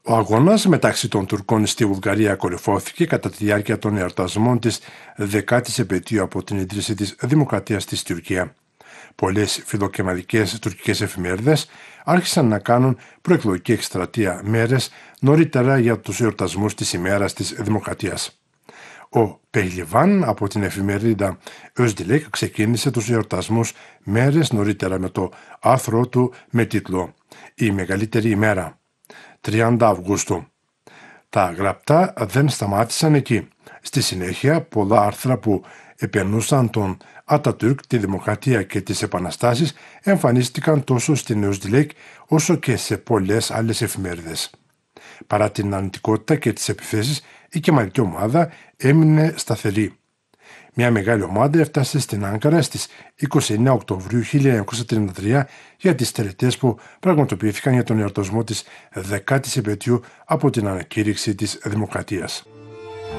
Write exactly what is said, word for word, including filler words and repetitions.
Ο αγώνας μεταξύ των Τουρκών στη Βουλγαρία κορυφώθηκε κατά τη διάρκεια των εορτασμών της δεκάτης επετείου από την ίδρυση της Δημοκρατίας της Τουρκία. Πολλές φιλοκεμαλικές τουρκικές εφημερίδες άρχισαν να κάνουν προεκλογική εκστρατεία μέρες νωρίτερα για τους εορτασμούς της ημέρας της Δημοκρατίας. Ο Πεχλιβάν από την εφημερίδα Özdilek ξεκίνησε τους εορτασμούς μέρες νωρίτερα με το άρθρο του με τίτλο «Η μεγαλύτερη ημέρα», τριάντα Αυγούστου. Τα γραπτά δεν σταμάτησαν εκεί. Στη συνέχεια, πολλά άρθρα που επενούσαν τον Ατατούρκ, τη δημοκρατία και τις επαναστάσεις εμφανίστηκαν τόσο στην Özdilek όσο και σε πολλές άλλες εφημερίδες. Παρά την αρνητικότητα και τις επιθέσεις, η κεμαλική ομάδα έμεινε σταθερή. Μια μεγάλη ομάδα έφτασε στην Άγκαρα στις είκοσι εννέα Οκτωβρίου χίλια εννιακόσια τριάντα τρία για τις τελετές που πραγματοποιήθηκαν για τον εορτασμό της δεκάτης επετείου από την ανακήρυξη της Δημοκρατίας.